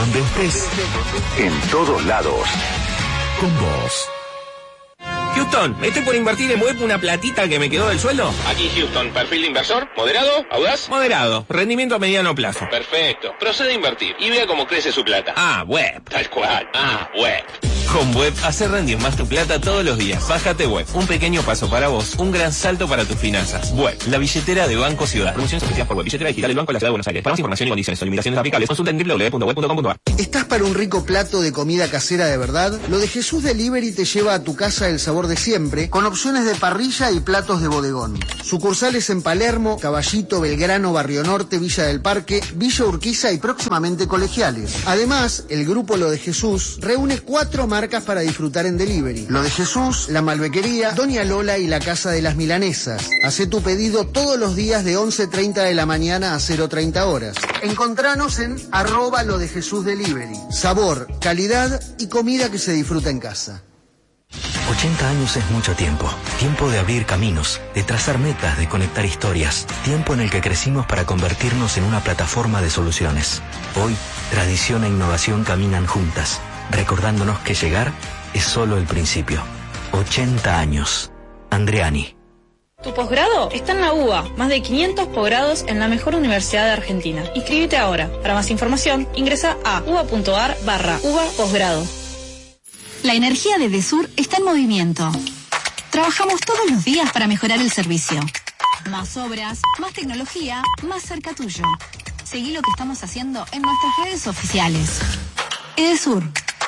donde estés, en todos lados. Con vos. Houston, estoy por invertir en web una platita que me quedó del sueldo. Aquí Houston, perfil de inversor, moderado, audaz. Moderado, rendimiento a mediano plazo. Perfecto, procede a invertir y vea cómo crece su plata. Web. Tal cual, web. Con Web, hacer rendir más tu plata todos los días. Bájate Web, un pequeño paso para vos, un gran salto para tus finanzas. Web, la billetera de Banco Ciudad. Promociones oficiales por Web, billetera digital del Banco de la Ciudad de Buenos Aires. Para más información y condiciones o limitaciones aplicables, consulta en www.web.com.ar. ¿Estás para un rico plato de comida casera de verdad? Lo de Jesús Delivery te lleva a tu casa el sabor de siempre, con opciones de parrilla y platos de bodegón. Sucursales en Palermo, Caballito, Belgrano, Barrio Norte, Villa del Parque, Villa Urquiza y próximamente Colegiales. Además, el grupo Lo de Jesús reúne 4 marcas para disfrutar en delivery: Lo de Jesús, La Malbequería, Doña Lola y La Casa de las Milanesas. Hacé tu pedido todos los días de 11:30 de la mañana a 0:30 horas. Encontranos en @LoDeJesúsDelivery. Sabor, calidad y comida que se disfruta en casa. 80 años es mucho tiempo. Tiempo de abrir caminos, de trazar metas, de conectar historias. Tiempo en el que crecimos para convertirnos en una plataforma de soluciones. Hoy, tradición e innovación caminan juntas, recordándonos que llegar es solo el principio. 80 años. Andreani. Tu posgrado está en la UBA. Más de 500 posgrados en la mejor universidad de Argentina. Inscríbete ahora. Para más información, ingresa a uba.ar/UBA Posgrado. La energía de Edesur está en movimiento. Trabajamos todos los días para mejorar el servicio. Más obras, más tecnología, más cerca tuyo. Seguí lo que estamos haciendo en nuestras redes oficiales. Edesur.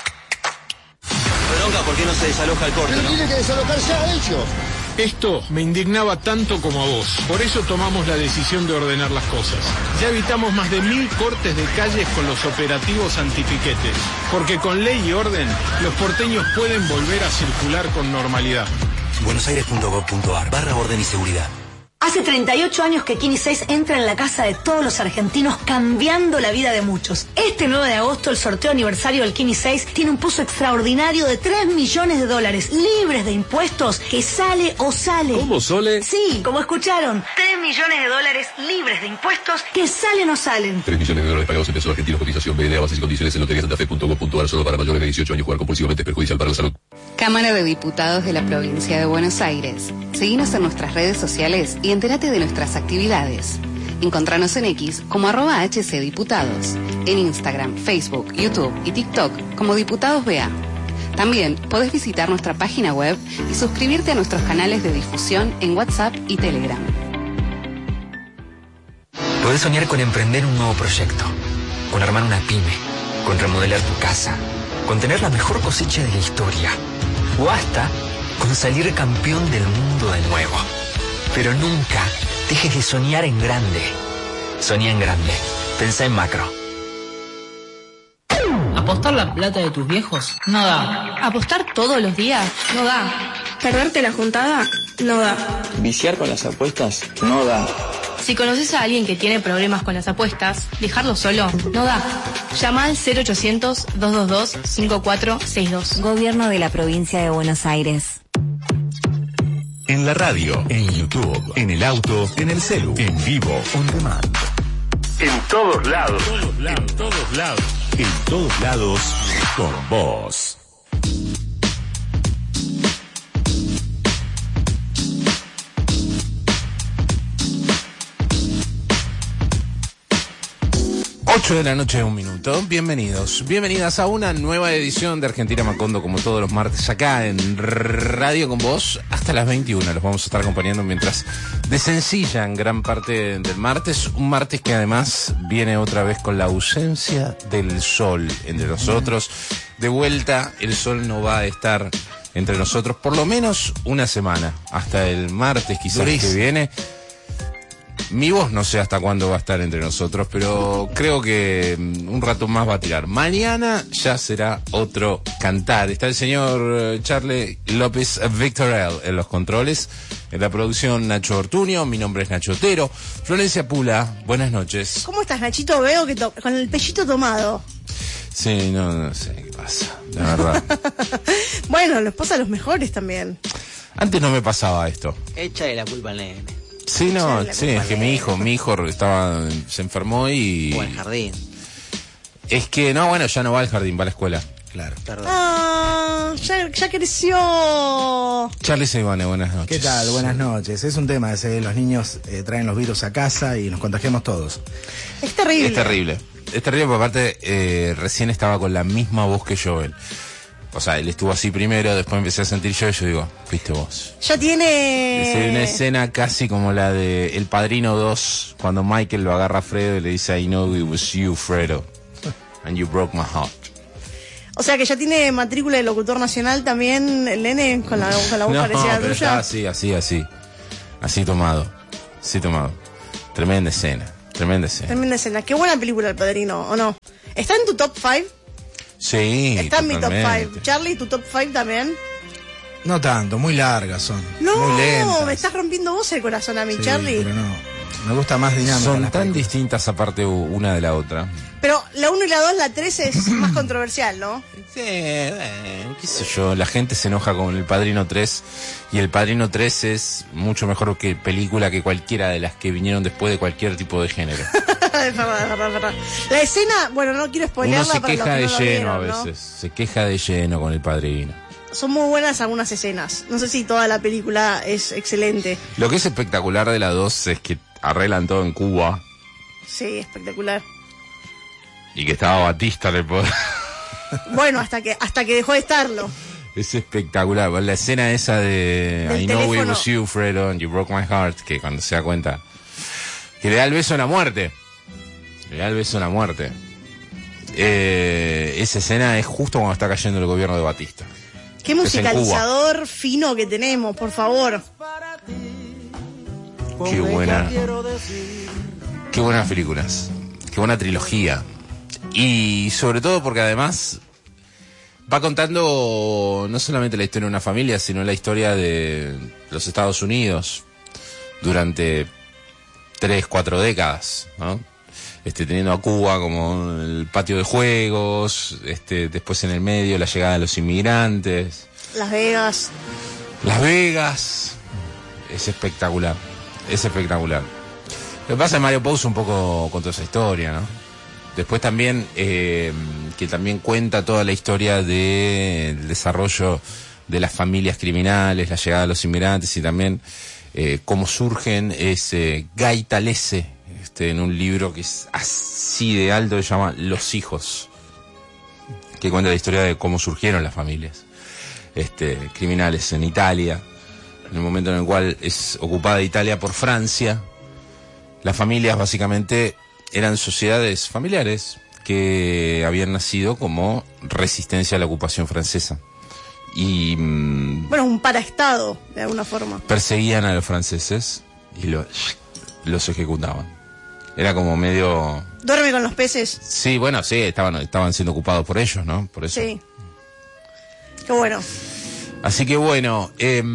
Bronca, ¿por qué no se desaloja el corte? Pero tiene que desalojarse a ellos. Esto me indignaba tanto como a vos. Por eso tomamos la decisión de ordenar las cosas. Ya evitamos más de 1000 cortes de calles con los operativos antipiquetes. Porque con ley y orden, los porteños pueden volver a circular con normalidad. buenosaires.gov.ar/orden y seguridad. Hace 38 años que Kini 6 entra en la casa de todos los argentinos, cambiando la vida de muchos. Este 9 de agosto, el sorteo aniversario del Kini 6 tiene un pozo extraordinario de $3 millones, libres de impuestos, que sale o sale. ¿Cómo, Sole? Sí, como escucharon, $3 millones libres de impuestos, que salen o salen. $3 millones pagados en pesos argentinos, cotización BNA, bases y condiciones en loteriasantafe.gov.ar, solo para mayores de 18 años. Jugar compulsivamente es perjudicial para la salud. Cámara de Diputados de la Provincia de Buenos Aires. Seguinos en nuestras redes sociales y entérate de nuestras actividades. Encontranos en X como @HCDiputados, en Instagram, Facebook, YouTube y TikTok como Diputados BA. También podés visitar nuestra página web y suscribirte a nuestros canales de difusión en WhatsApp y Telegram. Podés soñar con emprender un nuevo proyecto, con armar una pyme, con remodelar tu casa, con tener la mejor cosecha de la historia, o hasta con salir campeón del mundo de nuevo. Pero nunca dejes de soñar en grande. Soñá en grande. Pensá en macro. ¿Apostar la plata de tus viejos? No da. ¿Apostar todos los días? No da. ¿Perderte la juntada? No da. ¿Viciar con las apuestas? No da. Si conoces a alguien que tiene problemas con las apuestas, dejarlo solo no da. Llama al 0800-222-5462. Gobierno de la Provincia de Buenos Aires. En la radio, en YouTube, en el auto, en el celu, en vivo, on demand. En todos lados. En todos lados. En todos lados, con vos. Ocho de la noche, 1 minuto. Bienvenidos, bienvenidas a una nueva edición de Argentina Macondo, como todos los martes, acá en Radio con Vos, hasta las 21. Los vamos a estar acompañando mientras desencillan gran parte del martes. Un martes que además viene otra vez con la ausencia del sol entre nosotros. De vuelta, el sol no va a estar entre nosotros por lo menos una semana, hasta el martes quizás que viene. Mi voz no sé hasta cuándo va a estar entre nosotros, pero creo que un rato más va a tirar. Mañana ya será otro cantar. Está el señor Charlie López Victorel en los controles, en la producción Nacho Ortuño. Mi nombre es Nacho Otero. Florencia Pula, buenas noches. ¿Cómo estás, Nachito? Veo que con el pellito tomado. Sí, no sé qué pasa, la verdad. Bueno, nos pasa a los mejores también. Antes no me pasaba esto. Échale la culpa al nene. Sí, no, sí, es que mi hijo se enfermó y... O al jardín. Es que, no, bueno, ya no va al jardín, va a la escuela. Claro. Ya creció. Charlie Seibane, buenas noches. ¿Qué tal? Buenas noches. Es un tema ese, los niños traen los virus a casa y nos contagiamos todos. Es terrible. Es terrible. Es terrible porque aparte recién estaba con la misma voz que Joel. O sea, él estuvo así primero, después empecé a sentir yo y yo digo, fuiste vos. Ya tiene... Es una escena casi como la de El Padrino 2, cuando Michael lo agarra a Fredo y le dice, I know it was you, Fredo, and you broke my heart. O sea que ya tiene matrícula de locutor nacional también, el nene, con la voz parecida a la tuya. Así tomado. Tremenda escena. Tremenda escena. Qué buena película El Padrino, ¿o no? ¿Está en tu top 5? Sí, está en mi top totalmente. 5. Charlie, ¿tu top 5 también? No tanto, muy largas son. No, muy lentas. me estás rompiendo vos el corazón a mí, Sí, Charlie. pero no, me gusta más dinámica. Son tan distintas aparte una de la otra. Pero la 1 y la 2, la 3 es más controversial, ¿no? Sí, qué sé yo, la gente se enoja con El Padrino 3 y El Padrino 3 es mucho mejor que película que cualquiera de las que vinieron después de cualquier tipo de género. Es verdad. La escena, bueno, no quiero Uno spoilearla se para los queja que de no lo lleno vieron, a ¿no? veces, se queja de lleno con El Padrino. Son muy buenas algunas escenas. No sé si toda la película es excelente. Lo que es espectacular de la 2 es que arreglan todo en Cuba Sí, espectacular. y que estaba Batista en el poder. Bueno, hasta que dejó de estarlo. Es espectacular. La escena esa de Del I know it teléfono. was you, Fredo, and you broke my heart, que cuando se da cuenta que le da el beso en la muerte. Esa escena es justo cuando está cayendo el gobierno de Batista. Qué Es en musicalizador fino que tenemos, por favor. Qué buenas películas, qué buena trilogía. Y sobre todo porque además va contando no solamente la historia de una familia, sino la historia de los Estados Unidos durante 3-4 décadas, ¿no? Teniendo a Cuba como el patio de juegos, después en el medio la llegada de los inmigrantes. Las Vegas. Es espectacular. Lo que pasa es que Mario Pouso un poco con toda esa historia, ¿no? Después también, que también cuenta toda la historia del desarrollo de las familias criminales, la llegada de los inmigrantes y también cómo surgen Guy Talese, en un libro que es así de alto, que se llama Los Hijos, que cuenta la historia de cómo surgieron las familias criminales en Italia, en el momento en el cual es ocupada Italia por Francia. Las familias básicamente eran sociedades familiares que habían nacido como resistencia a la ocupación francesa y Bueno, un paraestado, de alguna forma. perseguían a los franceses y los ejecutaban. Era como medio... ¿Duerme con los peces? Sí, bueno, sí, estaban siendo ocupados por ellos, ¿no? Por eso. Sí. Qué bueno. Así que bueno,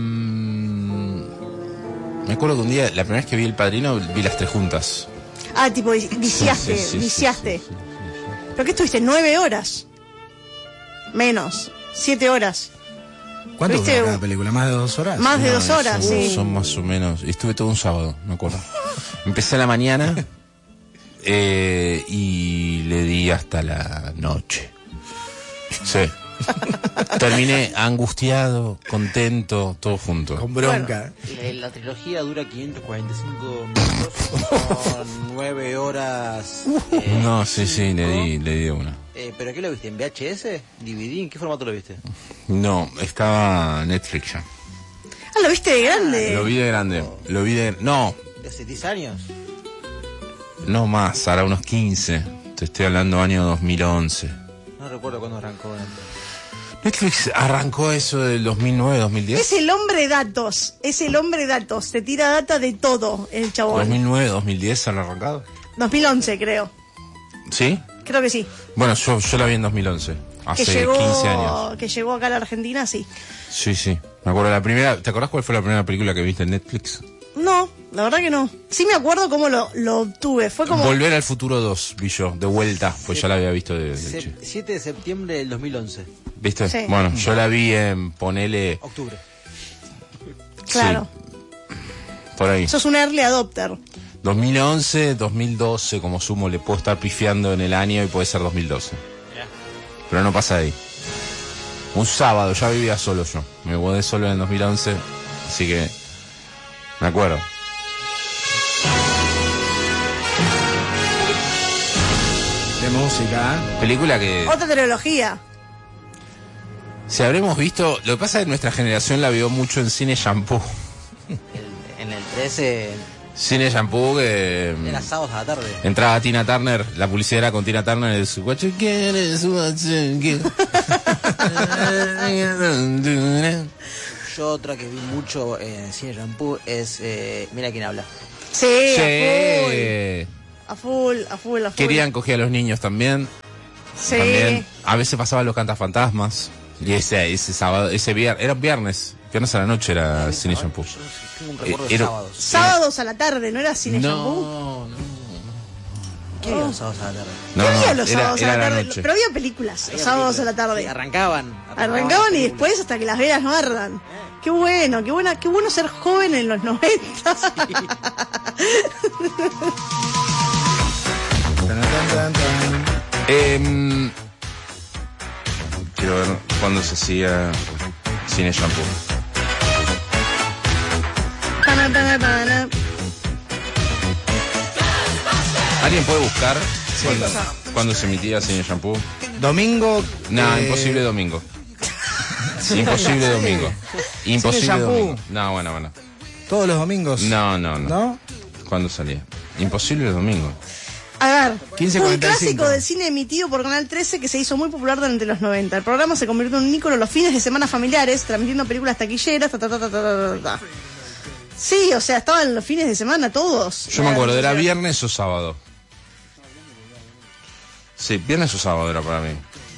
me acuerdo que un día, la primera vez que vi El Padrino, vi las 3 juntas. Ah, tipo, viciaste, Sí. ¿Pero qué estuviste? 9 horas. Menos. 7 horas. ¿Cuánto ¿Viste? dura cada película? ¿Más de 2 horas? Más de 2 horas, sí. Son más o menos. Y estuve todo un sábado, me acuerdo. Empecé a la mañana y le di hasta la noche. Sí. Terminé angustiado, contento, todo junto. Con bronca. La trilogía dura 545 minutos, son 9 horas. No, sí, le di una. ¿Pero qué lo viste? ¿En VHS? ¿DVD? ¿En qué formato lo viste? No, estaba Netflix ya. Ah, ¿lo viste de grande? Lo vi de grande. No, ¿De hace 10 años? no más, ahora unos 15. Te estoy hablando año 2011. No recuerdo cuándo arrancó. Netflix arrancó eso del 2009, 2010. Es el hombre datos. Te tira data de todo, el chabón. 2009, 2010 han arrancado. 2011, creo. ¿Sí? Creo que sí. Bueno, yo la vi en 2011, hace 15 años. Que llegó acá a la Argentina, sí. Sí. Me acuerdo la primera. ¿Te acordás cuál fue la primera película que viste en Netflix? No, la verdad que no. Sí me acuerdo cómo lo obtuve. Fue como... Volver al Futuro 2, vi yo, de vuelta, pues ya la había visto de 7 de septiembre del 2011. ¿Viste? Sí. Bueno, yo la vi en, ponele... Octubre. Claro. Sí, por ahí. Sos un early adopter. 2011, 2012, como sumo, le puedo estar pifiando en el año y puede ser 2012. Pero no pasa de ahí. Un sábado, ya vivía solo yo. Me mudé solo en el 2011, así que me acuerdo. De música. Película que... Otra trilogía. Si habremos visto... Lo que pasa es que nuestra generación la vio mucho en Cine Shampoo. En el 13 Cine Shampoo que... era sábados a la tarde. Entraba Tina Turner, la publicidad era con Tina Turner, es What you get is what you get. Yo otra que vi mucho en Cine Shampoo es Mira quién habla. Sí, Sí. a full. Querían coger a los niños también. Sí. También. A veces pasaban los cantafantasmas. Y ese sábado, ese viernes, era viernes a la noche era Cine Shampoo. Tengo un recuerdo de sábados. Sábados a la tarde, ¿no era Cine Shampoo? No. ¿Qué había los sábados a la tarde? ¿Qué había los sábados a la tarde? noche. Pero había películas los sábados a la tarde. Sí, arrancaban y después hasta que las velas no ardan. Qué bueno ser joven en los 90. Quiero ver cuándo se hacía Cine Shampoo. ¿Alguien puede buscar cuándo se emitía Cine Shampoo? Domingo. Imposible domingo. Imposible domingo. Imposible domingo. No, bueno. ¿Todos los domingos? No. ¿Cuándo salía? Imposible domingo. A ver, 15:45. un clásico del cine emitido por Canal 13 que se hizo muy popular durante los 90. El programa se convirtió en un ícono los fines de semana familiares, transmitiendo películas taquilleras, Sí, o sea, estaban los fines de semana todos. Yo me acuerdo, ¿era viernes o sábado? Sí, viernes o sábado era para mí.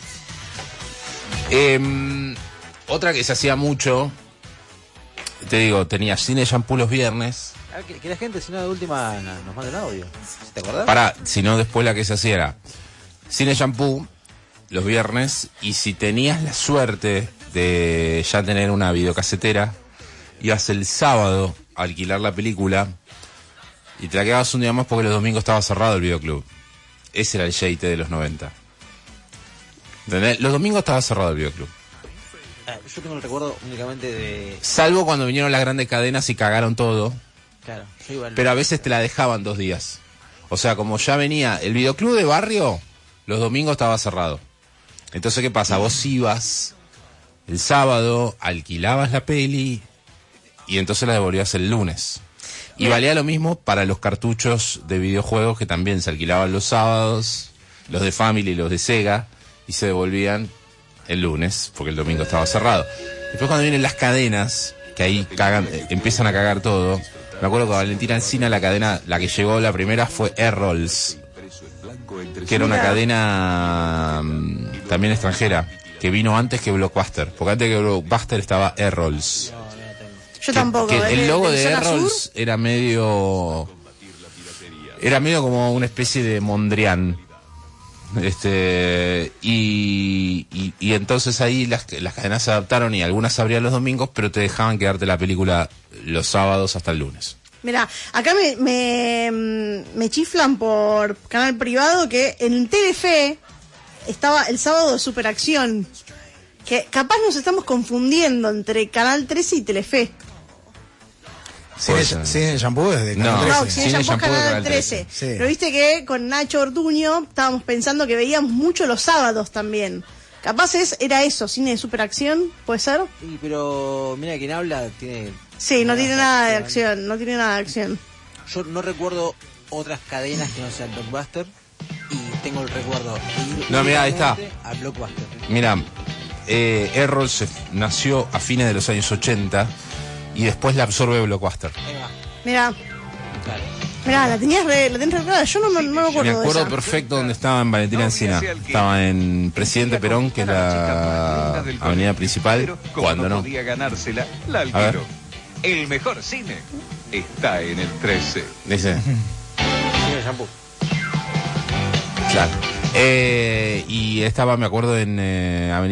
Otra que se hacía mucho, te digo, tenía Cine Shampoo los viernes. A ver, que la gente, si no, de última nos mande un audio. ¿Te acordás? Si no, después la que se hacía era Cine Shampoo los viernes, y si tenías la suerte de ya tener una videocasetera, ibas el sábado a alquilar la película y te la quedabas un día más porque los domingos estaba cerrado el videoclub. Ese era el jeite de los 90. ¿Entendés? Los domingos estaba cerrado el videoclub. Yo tengo el recuerdo únicamente de... Salvo cuando vinieron las grandes cadenas y cagaron todo. Claro, yo iba pero a veces te la dejaban 2 días. O sea, como ya venía el videoclub de barrio, los domingos estaba cerrado. Entonces, ¿qué pasa? Vos ibas el sábado, alquilabas la peli y entonces la devolvías el lunes. Y valía lo mismo para los cartuchos de videojuegos que también se alquilaban los sábados, los de Family y los de Sega, y se devolvían el lunes, porque el domingo estaba cerrado. Después cuando vienen las cadenas, que ahí empiezan a cagar todo. Me acuerdo que Valentina Alsina, la cadena, la que llegó la primera fue Errols, que era una cadena también extranjera, que vino antes que Blockbuster, porque antes que Blockbuster estaba Errols. Yo tampoco. El logo de Errols era medio como una especie de Mondrian. Y entonces ahí las cadenas se adaptaron y algunas abrían los domingos, pero te dejaban quedarte la película los sábados hasta el lunes. Mira, acá me chiflan por canal privado que en Telefe estaba el sábado de Superacción, que capaz nos estamos confundiendo entre Canal 13 y Telefe. Cine Shampoo es de Canal 13. No, Cine Shampoo es Canal 13. Sí. Pero viste que con Nacho Ortuño estábamos pensando que veíamos mucho los sábados también. Capaz era eso, cine de superacción, ¿puede ser? Sí, pero mira quién habla, tiene... Sí, no tiene nada de acción, Yo no recuerdo otras cadenas que no sean Blockbuster y tengo el recuerdo de ir mira, ahí está. a Blockbuster. Mira, Errols nació a fines de los años 80 y después la absorbe Blockbuster. Mira, la tenés re clara, yo no me acuerdo. Me acuerdo de esa. perfecto donde estaba en Valentina Encina. Estaba en Presidente Perón, que es la avenida principal. Cuando no podía ganársela, la alquiló. El mejor cine está en el 13. Dice. Cine Shampoo. Claro. Y estaba, me acuerdo, en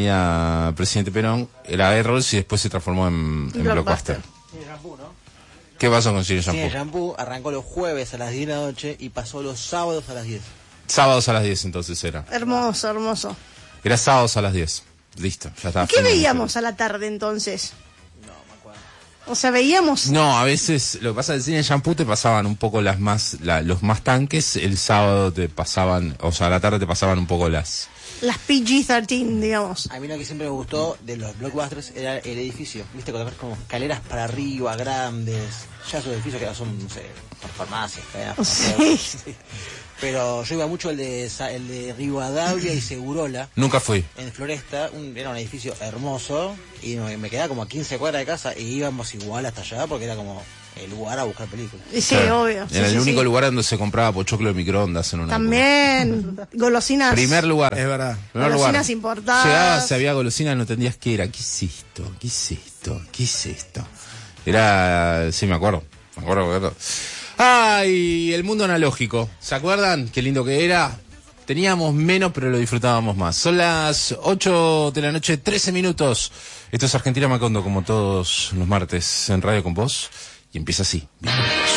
Avenida Presidente Perón, era Errols y después se transformó en Blockbuster. ¿Qué pasó con Cine Cine Shampoo? Shampoo arrancó los jueves a las 10 de la noche y pasó los sábados a las 10. Sábados a las 10 entonces era. Hermoso, hermoso. Era sábados a las 10. Listo, ya está. ¿Qué veíamos a la tarde entonces? No me acuerdo. O sea, veíamos... No, a veces lo que pasa es que en Cine Shampoo te pasaban un poco los más tanques, el sábado te pasaban, o sea, a la tarde te pasaban un poco las PG-13, digamos. A mí lo que siempre me gustó de los blockbusters era el edificio. Viste, como escaleras para arriba, grandes. Ya esos edificios que son, no sé, farmacias, cadenas. Sí. Pero yo iba mucho el de Rivadavia y Segurola. Nunca fui. En Floresta, era un edificio hermoso y me quedaba como a 15 cuadras de casa y íbamos igual hasta allá porque era como el lugar a buscar películas. Sí, obvio. Era el único lugar donde se compraba pochoclo de microondas en una También, golosinas. Primer lugar. Es verdad. Golosinas importadas. Llegabas, había golosinas, no entendías qué era. ¿Qué es esto? ¿Qué es esto? ¿Qué es esto? Era... Sí, me acuerdo. ¡Ay! El mundo analógico. ¿Se acuerdan? Qué lindo que era. Teníamos menos, pero lo disfrutábamos más. Son las 8 de la noche, 13 minutos. Esto es Argentina Macondo, como todos los martes en Radio con Vos. Y empieza así. Bienvenidos.